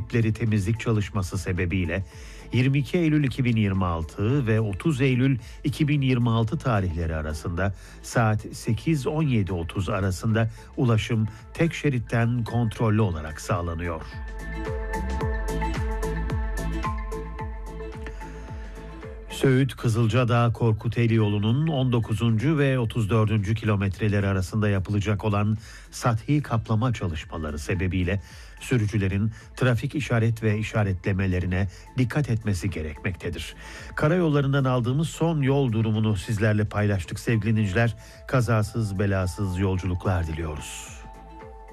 ekipleri temizlik çalışması sebebiyle 22 Eylül 2026 ve 30 Eylül 2026 tarihleri arasında saat 8-17.30 arasında ulaşım tek şeritten kontrollü olarak sağlanıyor. Söğüt Kızılcadağ Korkuteli yolunun 19. ve 34. kilometreleri arasında yapılacak olan sathi kaplama çalışmaları sebebiyle sürücülerin trafik işaret ve işaretlemelerine dikkat etmesi gerekmektedir. Karayollarından aldığımız son yol durumunu sizlerle paylaştık sevgili dinleyiciler. Kazasız belasız yolculuklar diliyoruz.